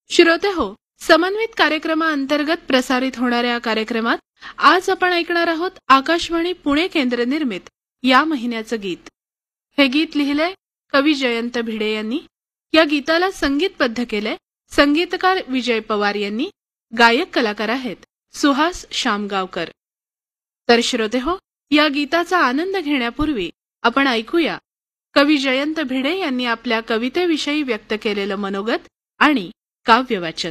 श्रोते हो, समन्वित कार्यक्रमाअंतर्गत प्रसारित होणाऱ्या कार्यक्रमात आज आपण ऐकणार आहोत आकाशवाणी पुणे केंद्र निर्मित या महिन्याचं गीत. हे गीत लिहिलंय कवी जयंत भिडे यांनी. या गीताला संगीतबद्ध केलंय संगीतकार विजय पवार यांनी. गायक कलाकार आहेत सुहास शामगावकर. तर श्रोते हो, या गीताचा आनंद घेण्यापूर्वी आपण ऐकूया कवी जयंत भिडे यांनी आपल्या कवितेविषयी व्यक्त केलेलं मनोगत आणि काव्यवाचन.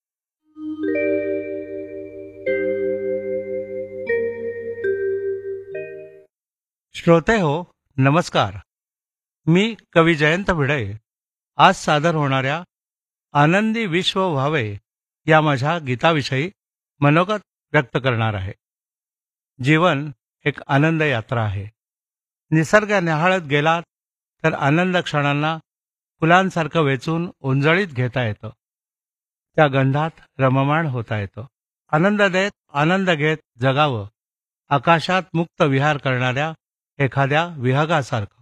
श्रोते हो, नमस्कार. मी कवी जयंत भिडे आज सादर होणाऱ्या आनंदी विश्व व्हावे या माझ्या गीताविषयी मनोगत व्यक्त करणार आहे. जीवन एक आनंद यात्रा आहे. निसर्ग न्याहाळत गेलात तर आनंद क्षणांना फुलांसारखं वेचून उंजळीत घेता येतं. त्या गंधात रममाण होता येतं. आनंद देत आनंद घेत जगावं, आकाशात मुक्त विहार करणाऱ्या एखाद्या विहगासारखं.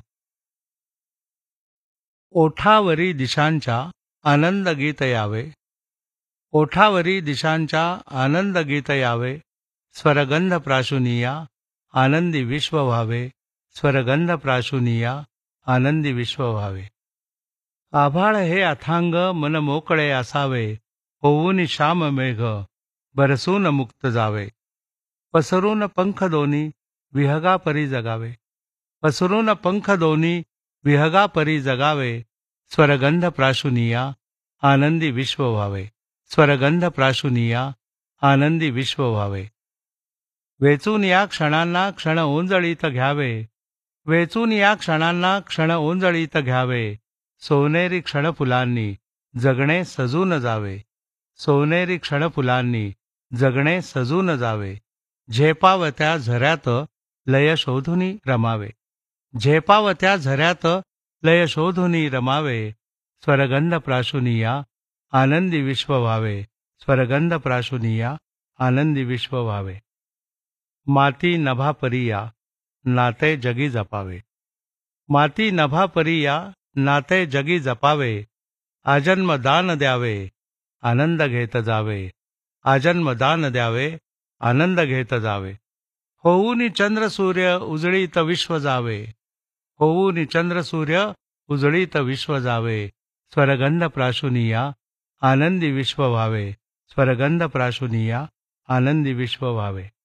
ओठावरी दिशांच्या आनंद गीत यावे, ओठावरी दिशांच्या आनंद गीत यावे, स्वरगंध प्राशुनिया आनंदी विश्व व्हावे, स्वरगंध प्राशुनिया आनंदी विश्व व्हावे. आभाळ हे अथांग मन मोकळे असावे, होऊन श्याम मेघ बरसून मुक्त जावे, पसरून पंख दोन्ही विहगा परी जगावे, पसरून पंख दोन्ही विहगा परी जगावे, स्वरगंध प्राशुनिया आनंदी विश्व व्हावे, स्वरगंध प्राशुनिया आनंदी विश्व व्हावे. वेचून या क्षणांना क्षण ओंजळीत घ्यावे, वेचून या क्षणांना क्षण ओंजळीत घ्यावे, सोनेरी क्षणफुलांनी जगणे सजून जावे, सोनेरी क्षणफुलांनी जगणे सजून जावे, झेपावत्या झऱ्यात लय शोधुनी रमावे, झेपावत्या झऱ्यात लय शोधुनी रमावे, स्वरगंध प्राशुनिया आनंदी विश्व व्हावे, स्वरगंध प्राशुनिया आनंदी विश्व व्हावे. माती नभा परिया नाते जगी जपावे, माती नभा परिया नाते जगी जपावे, आजन्म दान द्यावे आनंद घेत जावे, आजन्म दान द्यावे आनंद घेत जावे, होऊनी चंद्र सूर्य उजळीत विश्व जावे, होऊनी चंद्र सूर्य उजळीत विश्व जावे, स्वरगंध प्राशुनिया आनंदी विश्व व्हावे, स्वरगंध प्राशुनिया आनंदी विश्व व्हावे.